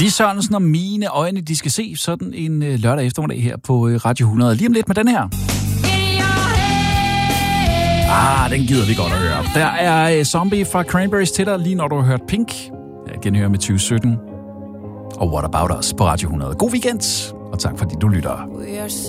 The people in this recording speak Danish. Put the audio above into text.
Lis Sørensen og Mine øjne, de skal se sådan en lørdag eftermiddag her på Radio 100. Lige om lidt med den her. Den gider vi godt at høre. Der er Zombie fra Cranberries til dig, lige når du har hørt Pink. Jeg genhører med 2017. Og What About Us på Radio 100. God weekend, og tak fordi du lytter.